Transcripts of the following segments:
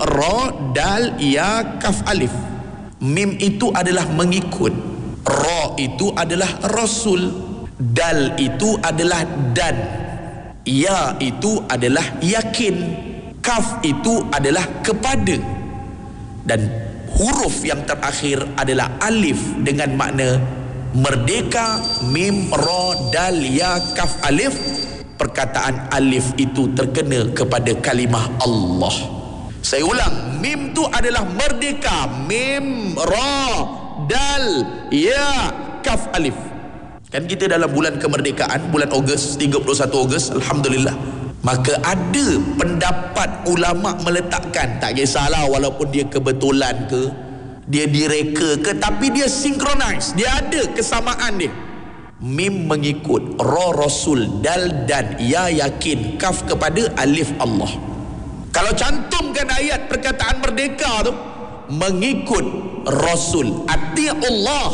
ra, dal, ya, kaf, alif. Mim itu adalah mengikut, ra itu adalah rasul, dal itu adalah dan, ya itu adalah yakin, kaf itu adalah kepada, dan huruf yang terakhir adalah alif dengan makna merdeka. Mim, ra, dal, ya, kaf, alif. Perkataan alif itu terkena kepada kalimah Allah. Saya ulang, mim tu adalah merdeka. Mim, ra, dal, ya, kaf, alif. Kan kita dalam bulan kemerdekaan, bulan Ogos, 31 Ogos, alhamdulillah. Maka ada pendapat ulama meletakkan, tak kisahlah walaupun dia kebetulan ke, dia direka ke, tapi dia synchronize, dia ada kesamaan dia. Mim mengikut, ra rasul, dal dan, ya yakin, kaf kepada, alif Allah. Kalau cantumkan ayat perkataan merdeka tu, mengikut rasul, ati'ullah,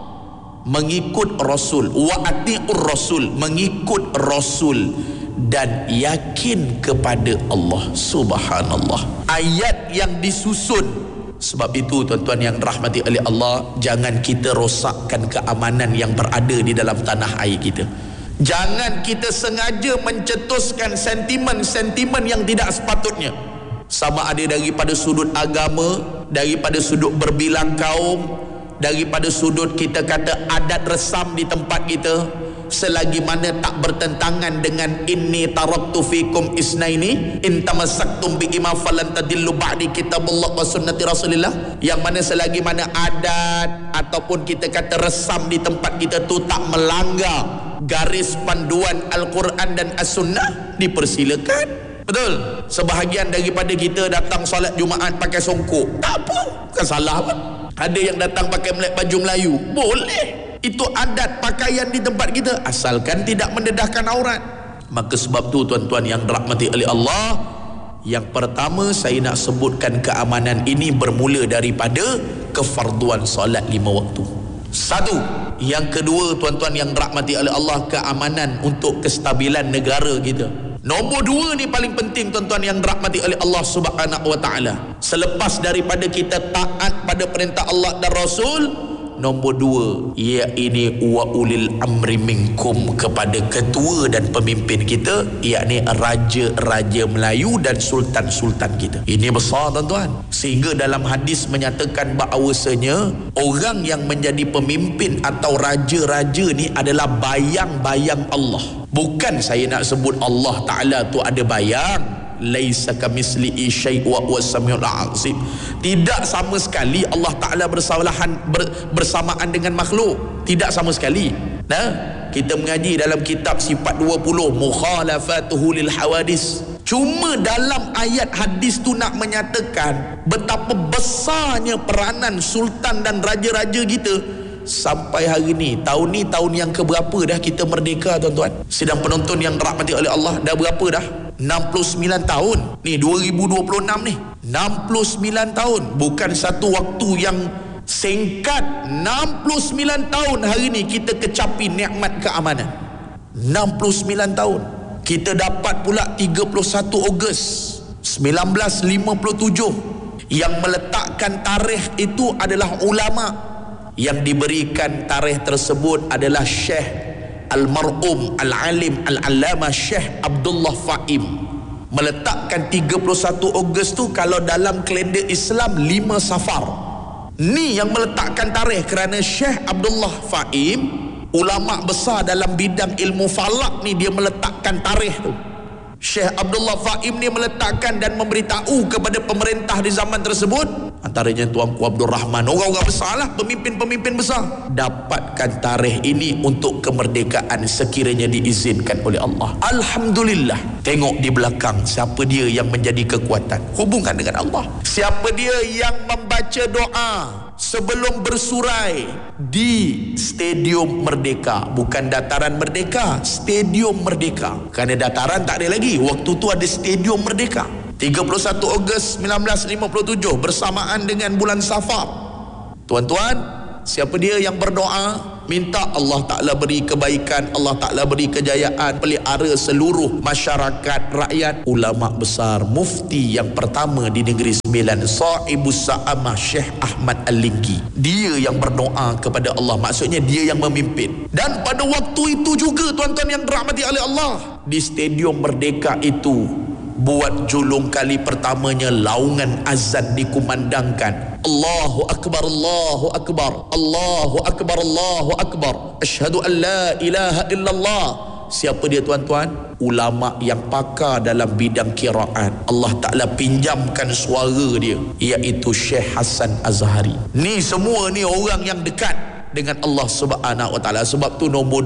mengikut rasul, wa ati'ur rasul, mengikut rasul, dan yakin kepada Allah. Subhanallah. Ayat yang disusun. Sebab itu tuan-tuan yang rahmati oleh Allah, jangan kita rosakkan keamanan yang berada di dalam tanah air kita. Jangan kita sengaja mencetuskan sentimen-sentimen yang tidak sepatutnya. Sama ada daripada sudut agama, daripada sudut berbilang kaum, daripada sudut kita kata adat resam di tempat kita, selagi mana tak bertentangan dengan inni taraktu fikum isnaini in tamassaktum bi ima falan tadillu ba'di kitabullah wa sunnati rasulillah, yang mana selagi mana adat ataupun kita kata resam di tempat kita tu tak melanggar garis panduan Al-Quran dan As-Sunnah, dipersilakan. Betul. Sebahagian daripada kita datang solat Jumaat pakai songkok, tak apa, bukan salah pun. Ada yang datang pakai baju Melayu, boleh. Itu adat pakaian di tempat kita, asalkan tidak mendedahkan aurat. Maka sebab tu tuan-tuan yang dirahmati oleh Allah, yang pertama saya nak sebutkan keamanan ini bermula daripada kefarduan solat 5 waktu. Satu. Yang kedua tuan-tuan yang dirahmati oleh Allah, keamanan untuk kestabilan negara kita. Nombor 2 ni paling penting tuan-tuan yang dirahmati oleh Allah Subhanahu wa taala. Selepas daripada kita taat pada perintah Allah dan Rasul, nombor 2, yakni wa ulil amri minkum, kepada ketua dan pemimpin kita, yakni raja-raja Melayu dan sultan-sultan kita. Ini besar tuan-tuan. Sehingga dalam hadis menyatakan bahawasanya orang yang menjadi pemimpin atau raja-raja ni adalah bayang-bayang Allah. Bukan saya nak sebut Allah Ta'ala tu ada bayang, laisa kamislihi syai' wa huwas samiul azim. Tidak sama sekali Allah Ta'ala bersamaan dengan makhluk, tidak sama sekali. Nah, kita mengaji dalam kitab sifat 20 mukhalafatuhu lil hawadis. Cuma dalam ayat hadis tu nak menyatakan betapa besarnya peranan sultan dan raja-raja kita. Sampai hari ni tahun yang keberapa dah kita merdeka tuan-tuan? Sidang penonton yang dirahmati oleh Allah, dah berapa dah? 69 tahun. Ni 2026 ni. 69 tahun. Bukan satu waktu yang singkat. 69 tahun hari ni kita kecapi nikmat keamanan. 69 tahun. Kita dapat pula 31 Ogos 1957. Yang meletakkan tarikh itu adalah ulama. Yang diberikan tarikh tersebut adalah Syekh Al-Mar'um Al-Alim Al-Allamah Syekh Abdullah Fa'im. Meletakkan 31 Ogos tu kalau dalam kalender Islam 5 Safar. Ni yang meletakkan tarikh, kerana Syekh Abdullah Fa'im, ulama besar dalam bidang ilmu falak ni, dia meletakkan tarikh tu. Syekh Abdullah Fa'im ni meletakkan dan memberitahu kepada pemerintah di zaman tersebut, antaranya Tuanku Abdul Rahman, orang-orang besar lah, pemimpin-pemimpin besar, dapatkan tarikh ini untuk kemerdekaan sekiranya diizinkan oleh Allah. Alhamdulillah. Tengok di belakang, siapa dia yang menjadi kekuatan? Hubungkan dengan Allah. Siapa dia yang membaca doa sebelum bersurai di Stadium Merdeka? Bukan Dataran Merdeka, Stadium Merdeka. Kerana dataran tak ada lagi, waktu tu ada Stadium Merdeka. 31 Ogos 1957 bersamaan dengan bulan Safar. Tuan-tuan, siapa dia yang berdoa minta Allah Ta'ala beri kebaikan, Allah Ta'ala beri kejayaan, pelihara seluruh masyarakat rakyat. Ulama besar, mufti yang pertama di Negeri Sembilan, Sahibus Sa'amah Syekh Ahmad Al-Linggi, dia yang berdoa kepada Allah, maksudnya dia yang memimpin. Dan pada waktu itu juga tuan-tuan yang dirahmati oleh Allah, di Stadium Merdeka itu buat julung kali pertamanya laungan azan dikumandangkan. Allahu Akbar, Allahu Akbar, Allahu Akbar, Allahu Akbar, asyhadu an la ilaha illallah. Siapa dia tuan-tuan? Ulama yang pakar dalam bidang qiraat. Allah Ta'ala pinjamkan suara dia, iaitu Syekh Hasan Azhari. Ni semua ni orang yang dekat dengan Allah Subhanahu Wa Ta'ala. Sebab tu nombor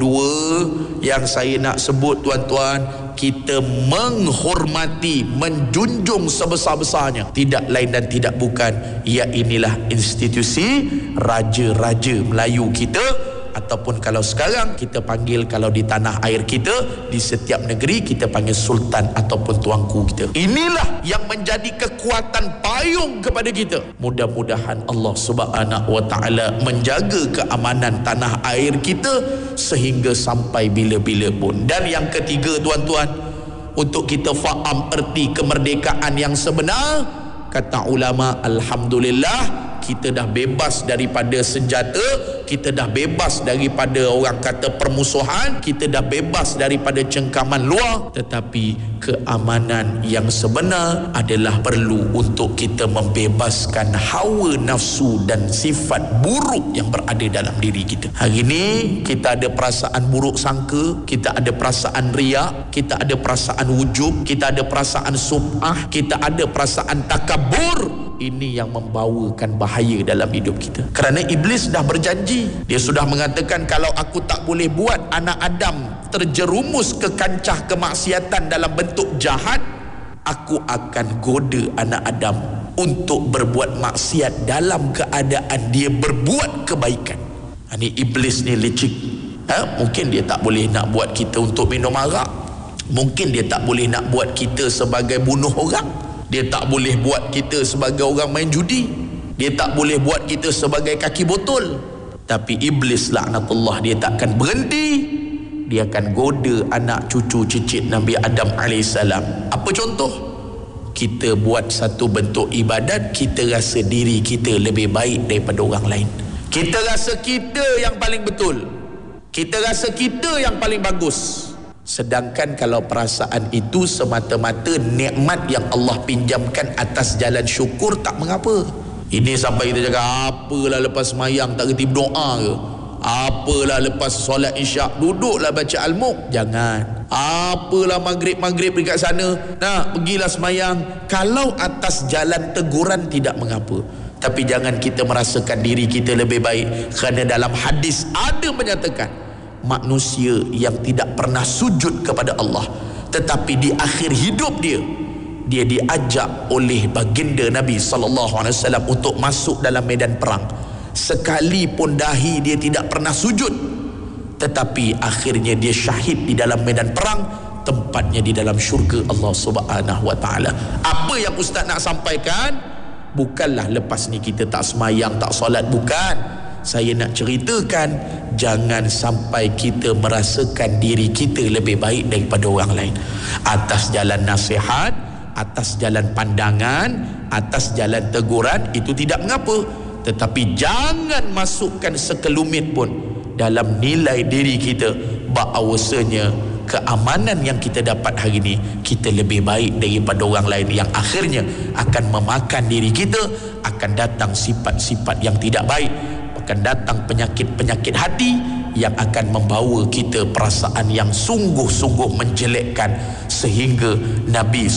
2 yang saya nak sebut tuan-tuan, kita menghormati, menjunjung sebesar-besarnya, tidak lain dan tidak bukan, ia inilah institusi raja-raja Melayu kita. Ataupun kalau sekarang kita panggil, kalau di tanah air kita, di setiap negeri kita panggil sultan ataupun tuanku kita. Inilah yang menjadi kekuatan payung kepada kita. Mudah-mudahan Allah Subhanahu Wa Ta'ala menjaga keamanan tanah air kita sehingga sampai bila-bila pun. Dan yang ketiga tuan-tuan, untuk kita faham erti kemerdekaan yang sebenar, kata ulama, alhamdulillah kita dah bebas daripada senjata, kita dah bebas daripada orang kata permusuhan, kita dah bebas daripada cengkaman luar. Tetapi keamanan yang sebenar adalah perlu untuk kita membebaskan hawa nafsu dan sifat buruk yang berada dalam diri kita. Hari ini kita ada perasaan buruk sangka, kita ada perasaan riak, kita ada perasaan wujub, kita ada perasaan sum'ah, kita ada perasaan takabur. Ini yang membawakan bahaya dalam hidup kita. Kerana iblis dah berjanji, dia sudah mengatakan, kalau aku tak boleh buat anak Adam terjerumus ke kancah kemaksiatan dalam bentuk jahat, aku akan goda anak Adam untuk berbuat maksiat dalam keadaan dia berbuat kebaikan. Ini iblis ni licik. Mungkin dia tak boleh nak buat kita untuk minum arak, mungkin dia tak boleh nak buat kita sebagai bunuh orang, dia tak boleh buat kita sebagai orang main judi, dia tak boleh buat kita sebagai kaki botol. Tapi iblis laknatullah, dia takkan berhenti, dia akan goda anak cucu cicit Nabi Adam AS. Apa contoh? Kita buat satu bentuk ibadat, kita rasa diri kita lebih baik daripada orang lain, kita rasa kita yang paling betul, kita rasa kita yang paling bagus. Sedangkan kalau perasaan itu semata-mata nikmat yang Allah pinjamkan atas jalan syukur, tak mengapa. Ini sampai kita cakap, apalah lepas semayang tak kerti berdoa ke? Apalah lepas solat isyak duduklah baca al-mulk? Jangan. Apalah maghrib dekat sana, nah pergilah semayang. Kalau atas jalan teguran tidak mengapa. Tapi jangan kita merasakan diri kita lebih baik. Kerana dalam hadis ada menyatakan, manusia yang tidak pernah sujud kepada Allah, tetapi di akhir hidup dia diajak oleh baginda Nabi SAW untuk masuk dalam medan perang. Sekalipun dahi dia tidak pernah sujud, tetapi akhirnya dia syahid di dalam medan perang, tempatnya di dalam syurga Allah Subhanahu Wa Ta'ala. Apa yang Ustaz nak sampaikan, bukanlah lepas ni kita tak semayang, tak solat, bukan. Saya nak ceritakan, jangan sampai kita merasakan diri kita lebih baik daripada orang lain. Atas jalan nasihat, atas jalan pandangan, atas jalan teguran, itu tidak mengapa. Tetapi jangan masukkan sekelumit pun dalam nilai diri kita bahawasanya keamanan yang kita dapat hari ini, kita lebih baik daripada orang lain, yang akhirnya akan memakan diri kita. Akan datang sifat-sifat yang tidak baik, akan datang penyakit-penyakit hati yang akan membawa kita perasaan yang sungguh-sungguh menjelekkan, sehingga Nabi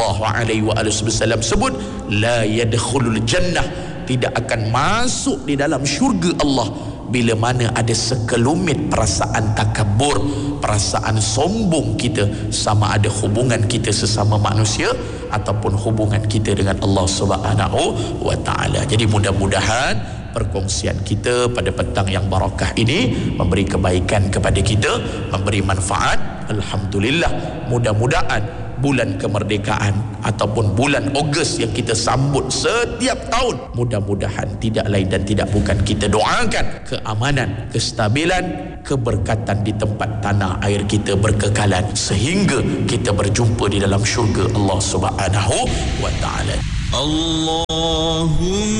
SAW sebut, la yadkhulul jannah, tidak akan masuk di dalam syurga Allah bila mana ada sekelumit perasaan takabur, perasaan sombong kita, sama ada hubungan kita sesama manusia ataupun hubungan kita dengan Allah Subhanahu Wa Ta'ala. Jadi mudah-mudahan perkongsian kita pada petang yang barakah ini memberi kebaikan kepada kita, memberi manfaat. Alhamdulillah, mudah-mudahan bulan kemerdekaan ataupun bulan Ogos yang kita sambut setiap tahun, mudah-mudahan tidak lain dan tidak bukan kita doakan keamanan, kestabilan, keberkatan di tempat tanah air kita berkekalan sehingga kita berjumpa di dalam syurga Allah Subhanahu wa taala. Allahumma